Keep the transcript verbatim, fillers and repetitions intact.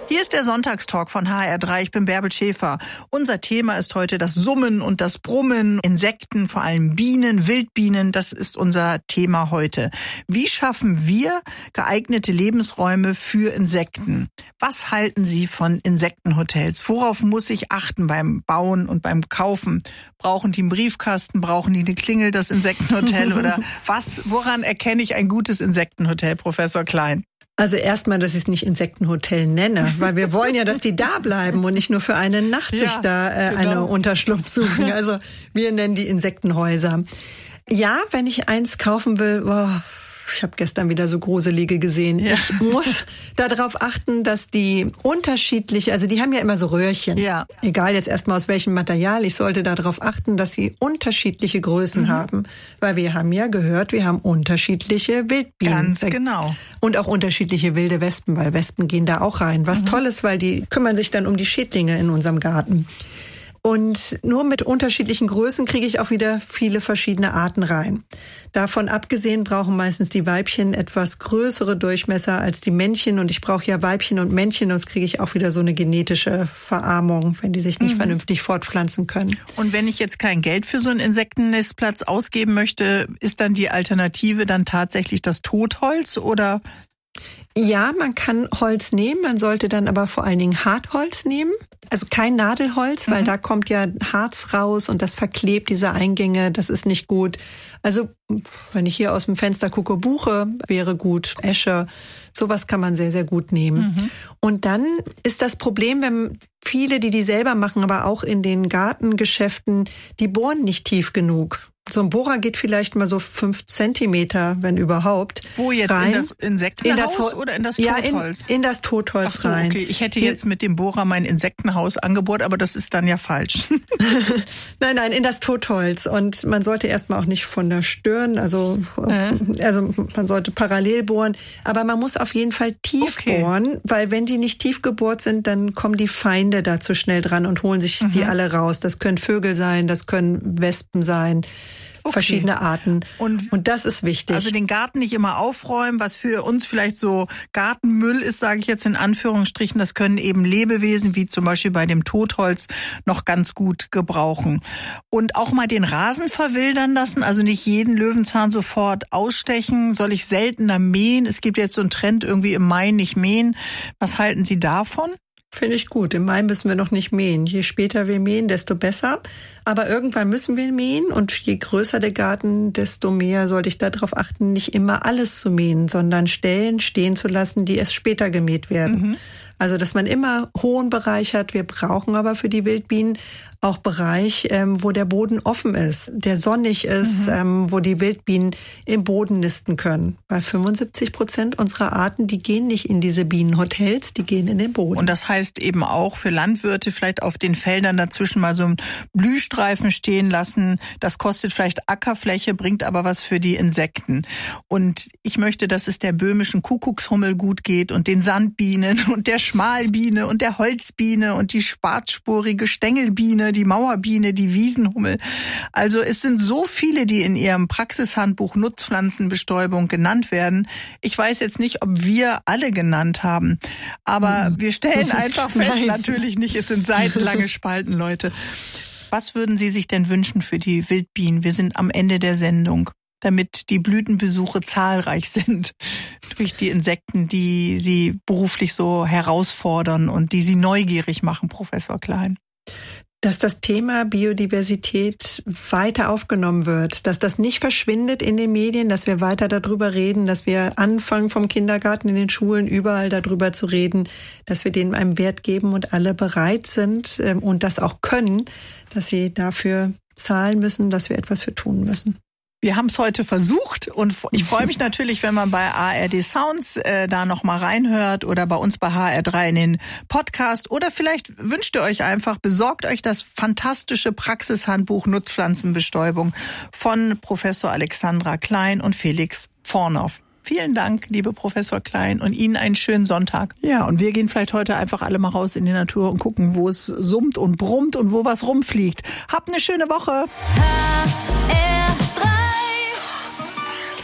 Hier ist der Sonntagstalk von H R drei. Ich bin Bärbel Schäfer. Unser Thema ist heute das Summen und das Brummen. Insekten, vor allem Bienen, Wildbienen, das ist unser Thema heute. Wie schaffen wir geeignete Lebensräume für Insekten? Was halten Sie von Insektenhotels? Worauf muss ich achten beim Bauen und beim Kaufen? Brauchen die einen Briefkasten? Brauchen die eine Klingel, das Insektenhotel? Oder was? Woran erkenne ich ein gutes Insektenhotel, Professor Klein? Also erstmal, dass ich es nicht Insektenhotel nenne, weil wir wollen ja, dass die da bleiben und nicht nur für eine Nacht ja, sich da äh, genau. eine Unterschlupf suchen. Also wir nennen die Insektenhäuser. Ja, wenn ich eins kaufen will, boah, ich habe gestern wieder so gruselige gesehen. Ja. Ich muss darauf achten, dass die unterschiedlich, also die haben ja immer so Röhrchen. Ja. Egal jetzt erstmal aus welchem Material. Ich sollte darauf achten, dass sie unterschiedliche Größen mhm. haben. Weil wir haben ja gehört, wir haben unterschiedliche Wildbienen. Ganz genau. Und auch unterschiedliche wilde Wespen, weil Wespen gehen da auch rein. Was mhm. toll ist, weil die kümmern sich dann um die Schädlinge in unserem Garten. Und nur mit unterschiedlichen Größen kriege ich auch wieder viele verschiedene Arten rein. Davon abgesehen brauchen meistens die Weibchen etwas größere Durchmesser als die Männchen. Und ich brauche ja Weibchen und Männchen, sonst kriege ich auch wieder so eine genetische Verarmung, wenn die sich nicht mhm. vernünftig fortpflanzen können. Und wenn ich jetzt kein Geld für so einen Insektennistplatz ausgeben möchte, ist dann die Alternative dann tatsächlich das Totholz oder? Ja, man kann Holz nehmen, man sollte dann aber vor allen Dingen Hartholz nehmen. Also kein Nadelholz, weil mhm. da kommt ja Harz raus und das verklebt diese Eingänge, das ist nicht gut. Also wenn ich hier aus dem Fenster gucke, Buche wäre gut, Esche, sowas kann man sehr, sehr gut nehmen. Mhm. Und dann ist das Problem, wenn viele, die die selber machen, aber auch in den Gartengeschäften, die bohren nicht tief genug. So ein Bohrer geht vielleicht mal so fünf Zentimeter, wenn überhaupt. Wo jetzt? Rein. In das Insektenhaus in das Ho- oder in das Totholz? Ja, in, in das Totholz Ach so, rein. Okay. Ich hätte Die, jetzt mit dem Bohrer mein Insektenhaus angebohrt, aber das ist dann ja falsch. Nein, nein, in das Totholz. Und man sollte erstmal auch nicht von der Stirn, also, äh. also man sollte parallel bohren. Aber man muss auf jeden Fall tief okay. bohren, weil wenn die nicht tief gebohrt sind, dann kommen die Feinde da zu schnell dran und holen sich mhm. die alle raus. Das können Vögel sein, das können Wespen sein. Okay. Verschiedene Arten. Und, und das ist wichtig. Also den Garten nicht immer aufräumen, was für uns vielleicht so Gartenmüll ist, sage ich jetzt in Anführungsstrichen, das können eben Lebewesen, wie zum Beispiel bei dem Totholz, noch ganz gut gebrauchen. Und auch mal den Rasen verwildern lassen, also nicht jeden Löwenzahn sofort ausstechen, soll ich seltener mähen. Es gibt jetzt so einen Trend, irgendwie im Mai nicht mähen. Was halten Sie davon? Finde ich gut. Im Mai müssen wir noch nicht mähen. Je später wir mähen, desto besser. Aber irgendwann müssen wir mähen und je größer der Garten, desto mehr sollte ich darauf achten, nicht immer alles zu mähen, sondern Stellen stehen zu lassen, die erst später gemäht werden. Mhm. Also, dass man immer hohen Bereich hat. Wir brauchen aber für die Wildbienen auch Bereich, ähm, wo der Boden offen ist, der sonnig ist, mhm. ähm, wo die Wildbienen im Boden nisten können. Weil fünfundsiebzig Prozent unserer Arten, die gehen nicht in diese Bienenhotels, die gehen in den Boden. Und das heißt eben auch für Landwirte vielleicht auf den Feldern dazwischen mal so einen Blühstreifen stehen lassen. Das kostet vielleicht Ackerfläche, bringt aber was für die Insekten. Und ich möchte, dass es der böhmischen Kuckuckshummel gut geht und den Sandbienen und der Schmalbiene und der Holzbiene und die schwarzsporige Stängelbiene, die Mauerbiene, die Wiesenhummel. Also es sind so viele, die in ihrem Praxishandbuch Nutzpflanzenbestäubung genannt werden. Ich weiß jetzt nicht, ob wir alle genannt haben, aber wir stellen einfach fest, natürlich nicht, es sind seitenlange Spalten, Leute. Was würden Sie sich denn wünschen für die Wildbienen? Wir sind am Ende der Sendung, damit die Blütenbesuche zahlreich sind durch die Insekten, die Sie beruflich so herausfordern und die Sie neugierig machen, Professor Klein. Dass das Thema Biodiversität weiter aufgenommen wird, dass das nicht verschwindet in den Medien, dass wir weiter darüber reden, dass wir anfangen vom Kindergarten in den Schulen überall darüber zu reden, dass wir denen einen Wert geben und alle bereit sind und das auch können, dass sie dafür zahlen müssen, dass wir etwas für tun müssen. Wir haben es heute versucht und ich freue mich natürlich, wenn man bei A R D Sounds äh, da noch mal reinhört oder bei uns bei H R drei in den Podcast oder vielleicht wünscht ihr euch einfach, besorgt euch das fantastische Praxishandbuch Nutzpflanzenbestäubung von Professor Alexandra Klein und Felix Vornoff. Vielen Dank, liebe Professor Klein, und Ihnen einen schönen Sonntag. Ja, und wir gehen vielleicht heute einfach alle mal raus in die Natur und gucken, wo es summt und brummt und wo was rumfliegt. Habt eine schöne Woche. H R